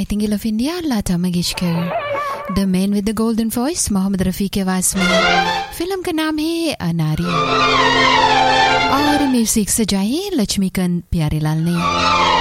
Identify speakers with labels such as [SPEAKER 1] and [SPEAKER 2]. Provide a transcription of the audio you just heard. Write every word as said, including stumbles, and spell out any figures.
[SPEAKER 1] Nightingale of India Lata Mangeshkar. The man with the golden voice Mohammad Rafi के आवाज़ में। फिल्म का नाम है अनारी और म्यूजिक सजाई लक्ष्मीकांत प्यारेलाल ने।